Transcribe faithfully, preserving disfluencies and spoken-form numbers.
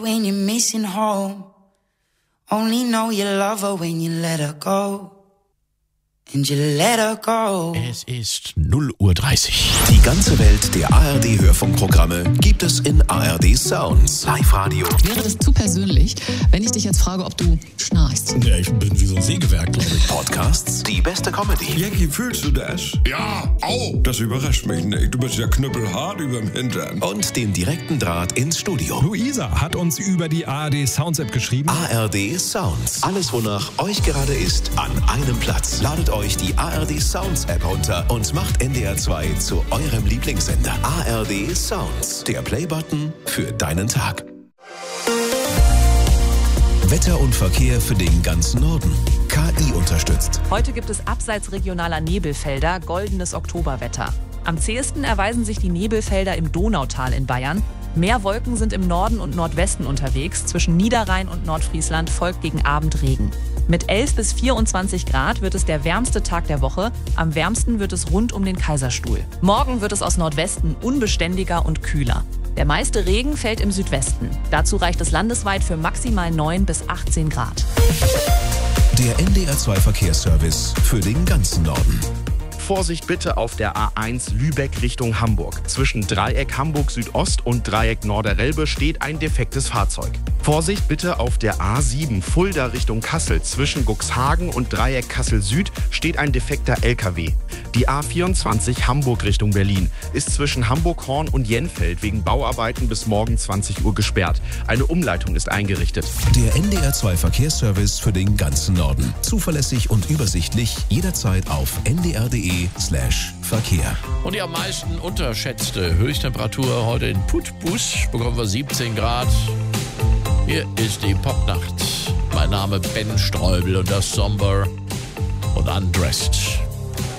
when you're missing home. Only know you love her when you let her go. And you let her go. Es ist null Uhr dreißig. Die ganze Welt der A R D-Hörfunkprogramme gibt es in A R D Sounds. Live-Radio. Wäre das zu persönlich, wenn ich dich jetzt frage, ob du schnarchst? Ja, ich bin wie so ein Sägewerk, glaube ich. Podcasts, die beste Comedy. Jackie, fühlst du das? Ja, au. Das überrascht mich nicht. Du bist ja knüppelhart überm Hintern. Und den direkten Draht ins Studio. Luisa hat uns über die A R D Sounds App geschrieben. A R D Sounds. Alles, wonach euch gerade ist, an einem Platz. Ladet euch die A R D Sounds App runter und macht N D R zwei zu eurem Lieblingssender. A R D Sounds. Der Playbutton für deinen Tag. Wetter und Verkehr für den ganzen Norden. K I unterstützt. Heute gibt es abseits regionaler Nebelfelder goldenes Oktoberwetter. Am zähesten erweisen sich die Nebelfelder im Donautal in Bayern. Mehr Wolken sind im Norden und Nordwesten unterwegs. Zwischen Niederrhein und Nordfriesland folgt gegen Abend Regen. Mit elf bis vierundzwanzig Grad wird es der wärmste Tag der Woche. Am wärmsten wird es rund um den Kaiserstuhl. Morgen wird es aus Nordwesten unbeständiger und kühler. Der meiste Regen fällt im Südwesten. Dazu reicht es landesweit für maximal neun bis achtzehn Grad. Der N D R zwei Verkehrsservice für den ganzen Norden. Vorsicht bitte auf der A eins Lübeck Richtung Hamburg. Zwischen Dreieck Hamburg Südost und Dreieck Norderelbe steht ein defektes Fahrzeug. Vorsicht bitte auf der A sieben Fulda Richtung Kassel. Zwischen Cuxhagen und Dreieck Kassel Süd steht ein defekter L K W. Die A vierundzwanzig Hamburg Richtung Berlin ist zwischen Hamburg-Horn und Jenfeld wegen Bauarbeiten bis morgen zwanzig Uhr gesperrt. Eine Umleitung ist eingerichtet. Der N D R zwei Verkehrsservice für den ganzen Norden. Zuverlässig und übersichtlich, jederzeit auf n d r punkt d e slash Verkehr. Und die am meisten unterschätzte Höchsttemperatur heute in Putbus bekommen wir siebzehn Grad. Hier ist die Popnacht. Mein Name Ben Streubel und das Somber und Undressed.